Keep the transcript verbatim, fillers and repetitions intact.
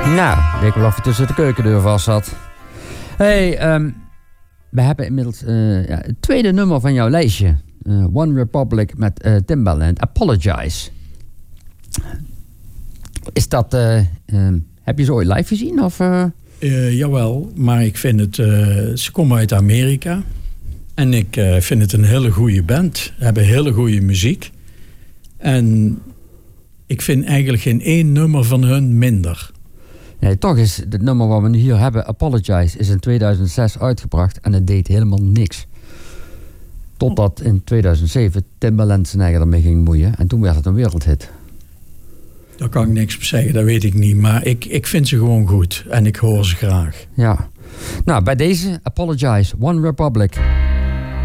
Nou, leek wel of je tussen de keukendeur vast zat. Hey, um, we hebben inmiddels uh, ja, het tweede nummer van jouw lijstje. Uh, One Republic met uh, Timbaland, Apologize. Is dat, uh, um, heb je ze ooit live gezien? Of, uh... Uh, jawel, maar ik vind het, uh, ze komen uit Amerika. En ik uh, vind het een hele goede band. Ze hebben hele goede muziek. En ik vind eigenlijk geen één nummer van hun minder. Nee, toch is het nummer wat we nu hier hebben, Apologize, is in tweeduizend zes uitgebracht en het deed helemaal niks. Totdat in tweeduizend zeven Timbaland zijn eigen ermee ging moeien en toen werd het een wereldhit. Daar kan ik niks op zeggen, dat weet ik niet. Maar ik, ik vind ze gewoon goed en ik hoor ze graag. Ja. Nou, bij deze, Apologize, One Republic.